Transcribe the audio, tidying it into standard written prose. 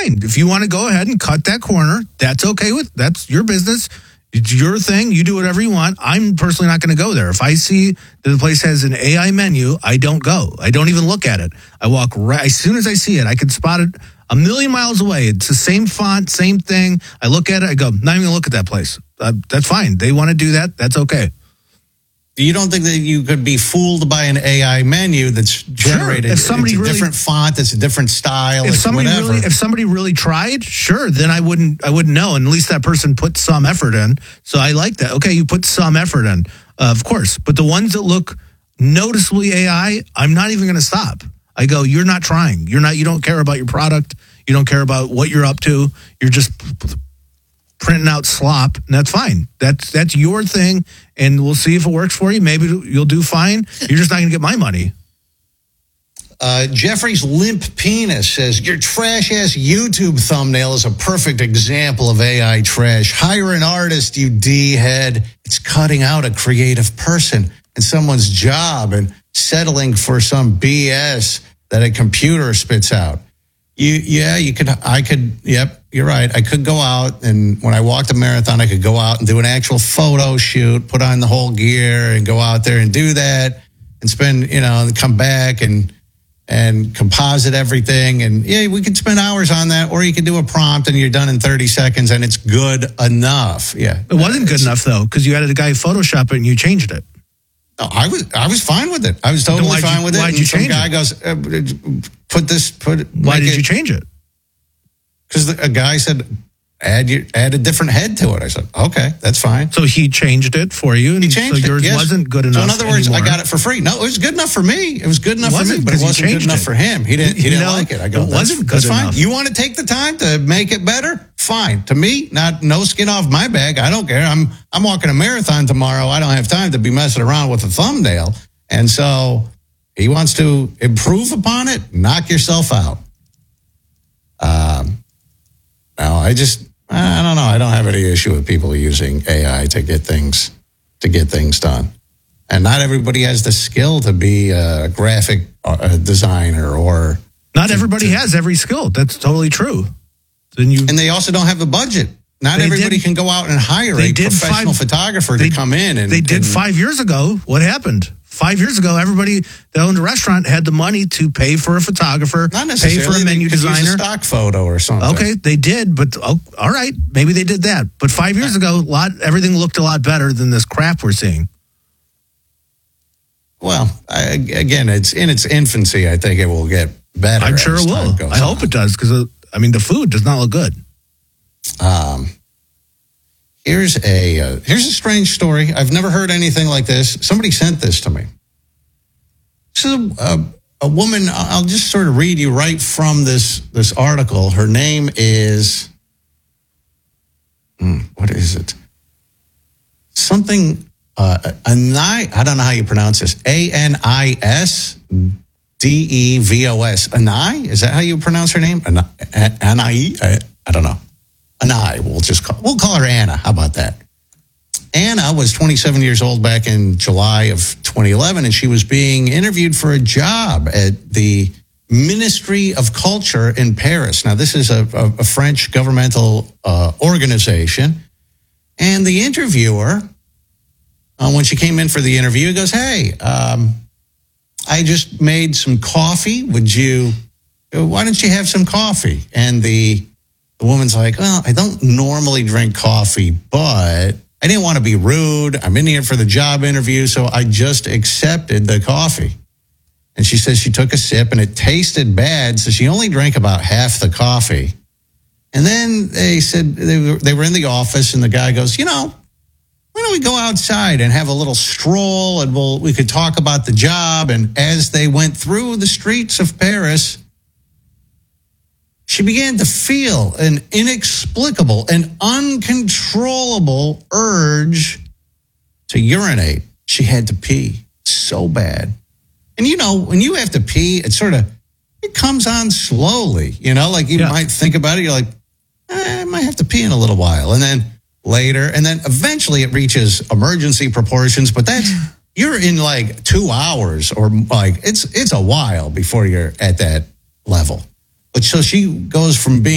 fine. If you want to go ahead and cut that corner, that's okay that's your business. It's your thing. You do whatever you want. I'm personally not going to go there. If I see that the place has an AI menu, I don't go. I don't even look at it. I walk right as soon as I see it. I can spot it a million miles away. It's the same font, same thing. I look at it. I go, not even going to look at that place. That's fine. They want to do that. That's okay. You don't think that you could be fooled by an AI menu that's generated? Sure. If somebody it's a really, different font, it's a different style, if it's somebody really tried, sure, then I wouldn't know. And at least that person put some effort in. So I like that. Okay, you put some effort in, of course. But the ones that look noticeably AI, I'm not even going to stop. I go, you're not trying. You don't care about your product. You don't care about what you're up to. You're just printing out slop, and that's fine. That's your thing, and we'll see if it works for you. Maybe you'll do fine. You're just not going to get my money. Jeffrey's limp penis says, your trash-ass YouTube thumbnail is a perfect example of AI trash. Hire an artist, you D-head. It's cutting out a creative person and someone's job and settling for some BS that a computer spits out. Yep, you're right. I could go out, and when I walked a marathon, I could go out and do an actual photo shoot, put on the whole gear, and go out there and do that, and spend, and come back and composite everything. And yeah, we could spend hours on that, or you could do a prompt and you're done in 30 seconds and it's good enough. Yeah. It wasn't good enough though, because you had a guy Photoshop it and you changed it. No, I was fine with it. I was totally fine with it. Why'd you change it? Some guy goes, Why did you change it? Because a guy said, add a different head to it. I said, okay, that's fine. So he changed it for you, and he changed so yours it, yes. wasn't good enough. So in other words, anymore. I got it for free. No, it was good enough for me. It was good enough for me, but it wasn't good enough for him. He didn't like it. I go, it wasn't good that's fine. enough. You want to take the time to make it better? Fine. To me, no skin off my back. I don't care. I'm walking a marathon tomorrow. I don't have time to be messing around with a thumbnail. And so he wants to improve upon it. Knock yourself out. No, I don't know. I don't have any issue with people using AI to get things done. And not everybody has the skill to be a graphic designer or. Not everybody has every skill. That's totally true. And they also don't have the budget. Not everybody can go out and hire a professional photographer to come in. And they did 5 years ago. What happened? 5 years ago, everybody that owned a restaurant had the money to pay for a photographer, not necessarily, pay for a menu designer. Use a stock photo or something. Okay, they did, but all right, maybe they did that. But 5 years ago, everything looked a lot better than this crap we're seeing. Well, again, it's in its infancy. I think it will get better. I'm sure it will. I hope it does, because the food does not look good. Here's a strange story. I've never heard anything like this. Somebody sent this to me. This is a woman. I'll just sort of read you right from this article. Her name is what is it? Something Anais. I don't know how you pronounce this. ANISDEVOS. Anais? Is that how you pronounce her name? Anais? I don't know. Anais. We'll call her Anna. How about that? Anna was 27 years old back in July of 2011, and she was being interviewed for a job at the Ministry of Culture in Paris. Now, this is a French governmental organization. And the interviewer, when she came in for the interview, goes, hey, I just made some coffee. Why don't you have some coffee? And the woman's like, well, I don't normally drink coffee, but I didn't want to be rude. I'm in here for the job interview, so I just accepted the coffee. And she says she took a sip and it tasted bad, so she only drank about half the coffee. And then they said they were in the office, and the guy goes, why don't we go outside and have a little stroll, and we could talk about the job. And as they went through the streets of Paris, she began to feel an inexplicable and uncontrollable urge to urinate. She had to pee so bad. And when you have to pee, it comes on slowly, like you might think about it. You're like, I might have to pee in a little while. And then later, and then eventually it reaches emergency proportions, but you're in like 2 hours, or like it's a while before you're at that level. But so she goes from being